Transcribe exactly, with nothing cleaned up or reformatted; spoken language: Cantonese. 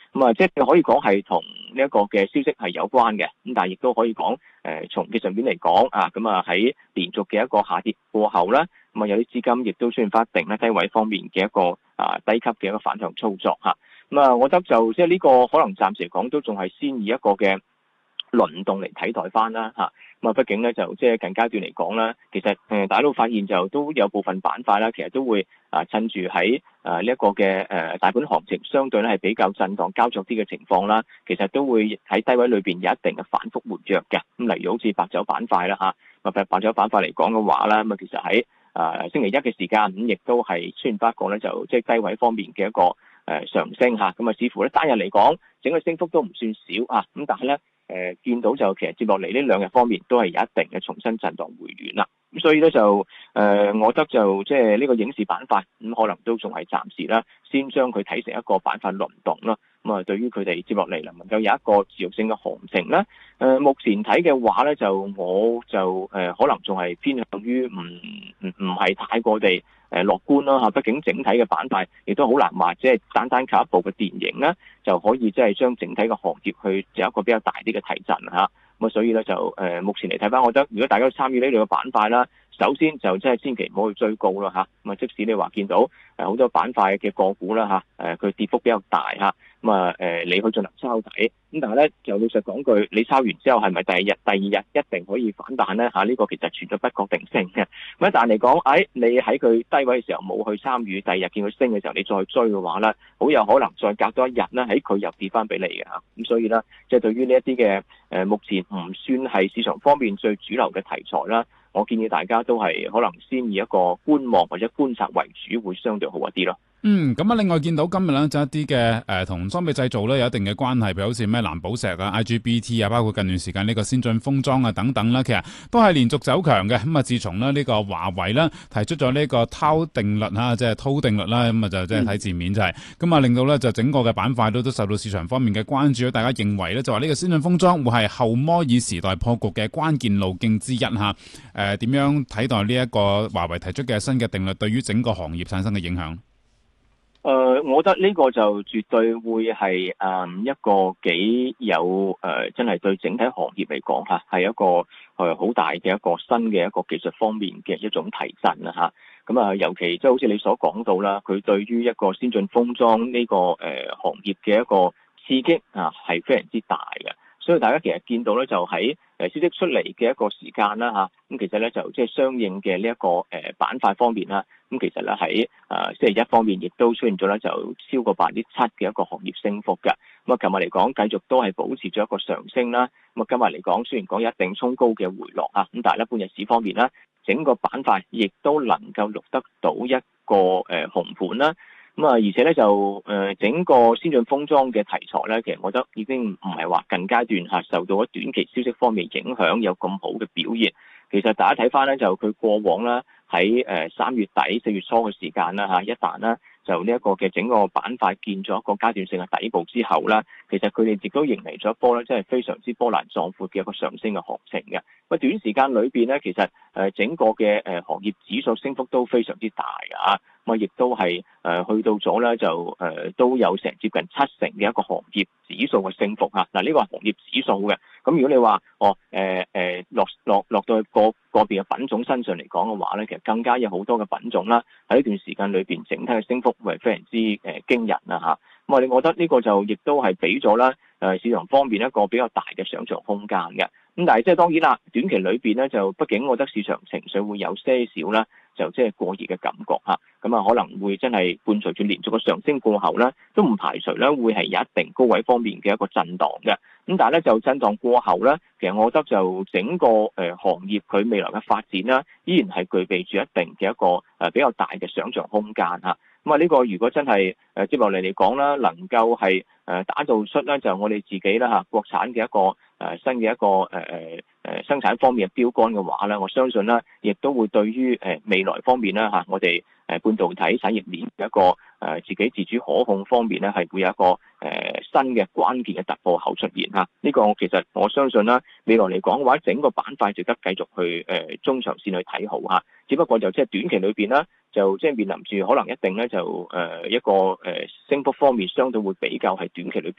咁啊，即係可以講係同呢一個嘅消息係有關嘅。咁但係亦都可以講誒，從技術面嚟講啊，咁啊喺連續嘅一個下跌過後咧，咁啊有啲資金亦都出現翻一定咧低位方面嘅一個啊低級嘅一個反向操作嚇。咁啊，我覺得就即係呢個可能暫時嚟講都仲係先以一個嘅輪動嚟睇待翻啦嚇。咁啊，畢竟咧就即係近階段嚟講啦，其實誒大家都發現就都有部分板塊啦，其實都會啊趁住喺誒呢一個嘅誒大盤行情相對咧係比較震盪膠着啲嘅情況啦，其實都會喺低位裏邊有一定嘅反覆活躍嘅。咁例如好似白酒板塊啦嚇，咁啊白酒板塊嚟講嘅話啦，咁啊其實喺誒星期一嘅時間咁亦都係出現翻一個咧就即係低位方面嘅一個誒上升嚇，咁啊似乎咧單日嚟講整個升幅都唔算少啊，咁但係咧。誒、呃、見到就其實接落嚟呢兩日方面都係有一定嘅重新震盪回暖啦，咁所以咧就誒、呃，我覺得就即係呢個影視板塊咁、嗯、可能都仲係暫時啦，先將佢睇成一個板塊輪動啦。咁啊，對於佢哋接落嚟能唔能夠有一個持續性嘅行情咧？誒、呃，目前睇嘅話咧，就我就誒、呃、可能仲係偏向於唔唔唔係太過地誒樂觀啦嚇。畢竟整體嘅板塊亦都好難話，即係單單靠一部嘅電影咧就可以即係將整體嘅行業去有一個比較大啲嘅提振嚇。咁啊，所以咧就誒、呃、目前嚟睇翻，我覺得如果大家都參與呢類嘅板塊啦，首先就真係千祈唔好去追高啦嚇。咁啊，即使你話見到誒好多板塊嘅個股啦嚇，誒佢跌幅比較大嚇。咁啊，誒，你去進行抄底，咁但係咧，就老實講句，你抄完之後係咪第二日、第二日一定可以反彈咧？嚇，呢個其實存在不確定性嘅。咁一旦嚟講，誒，你喺佢低位嘅時候冇去參與，第二日見佢升嘅時候，你再追嘅話咧，好有可能再隔多一日咧，喺佢又跌翻俾你嘅嚇。咁所以咧，即係對於呢一啲嘅誒，目前唔算係市場方面最主流嘅題材啦，我建議大家都係可能先以一個觀望或者觀察為主，會相對好一啲咯。 嗯，咁啊，另外見到今日咧就一啲嘅誒同裝備製造咧有一定嘅關係，譬如好似咩藍寶石啊、I G B T 啊，包括近段時間呢個先進封裝啊等等啦，其實都係連續走強嘅。咁啊，自從咧呢個華為咧提出咗呢個滔定律嚇，即係滔定律啦，咁啊就即係睇字面就係、是，咁啊令到咧就整個嘅板塊都都受到市場方面嘅關注。大家認為咧就話呢個先進封裝會係後摩爾時代破局嘅關鍵路徑之一嚇。誒、呃、點樣睇待呢一個華為提出嘅新嘅定律對於整個行業產生嘅影響？ 誒、呃，我覺得呢個就絕對會係誒、嗯、一個幾有誒、呃，真係對整體行業嚟講嚇，係一個誒好、呃、大嘅一個新嘅一個技術方面嘅一種提振啦嚇。咁啊，尤其即係好似你所講到啦，佢對於一個先進封裝呢、這個誒、呃、行業嘅一個刺激啊，係非常之大嘅。所以大家其實見到咧，就喺誒消息出嚟嘅一個時間啦嚇，咁其實咧就即係相應嘅呢一個誒板塊方面啦，咁其實咧喺誒星期一方面亦都出現咗咧就超過百分之七嘅一個行業升幅嘅。咁啊，琴日嚟講繼續都係保持咗一個上升啦。咁啊，今日嚟講雖然講有一定衝高嘅回落啊，咁但係咧半日市方面咧，整個板塊亦都能夠錄得到一個誒紅盤啦。咁啊，而且咧就誒整個先進封裝嘅題材咧，其實我覺得已經唔係話近階段嚇受到咗短期消息方面影響有咁好嘅表現。其實大家睇翻咧，就佢過往啦喺誒三月底四月初嘅時間啦嚇，一旦啦就呢一個嘅整個板塊見咗一個階段性嘅底部之後啦，其實佢哋亦都迎嚟咗一波咧，真係非常之波瀾壯闊嘅一個上升嘅行情嘅。咁短時間裏邊咧，其實誒整個嘅誒行業指數升幅都非常之大㗎。咁啊，亦都係誒去到咗咧，就誒、呃、都有成接近七成嘅一個行業指數嘅升幅嚇。嗱，呢個係行業指數嘅。咁如果你話哦誒誒、呃、落落落到去個個別嘅品種身上嚟講嘅話咧，其實更加有好多嘅品種啦，喺呢段時間裏邊整體嘅升幅係非常之誒驚人啦嚇。咁我哋覺得呢個就亦都係俾咗啦誒市場方面一個比較大嘅上漲空間嘅。咁但係即係當然啦，短期裏邊咧就畢竟我覺得市場情緒會有些少啦，就即係過熱嘅感覺嚇。咁啊可能會真係伴隨住連續嘅上升過後咧，都唔排除咧會係有一定高位方面嘅一個震盪嘅。咁但係咧就震盪過後咧，其實我覺得就整個誒行業佢未來嘅發展啦，依然係具備住一定嘅一個誒比較大嘅想像空間嚇。咁啊呢個如果真係誒接落嚟嚟講啦，能夠係誒打造出咧就我哋自己啦嚇國產嘅一個誒新嘅一個誒誒誒生產方面嘅標杆嘅話咧，我相信咧亦都會對於誒未來方面啦嚇我哋誒半導體產業鏈嘅一個誒自己自主可控方面咧係會有一個誒新嘅關鍵嘅突破口出現嚇。呢個其實我相信啦，未來嚟講嘅話，整個板塊值得繼續去誒中長線去睇好嚇。只不過就即係短期裏邊啦，就即係面臨住可能一定咧就誒一個誒升幅方面相對會比較係短期裏邊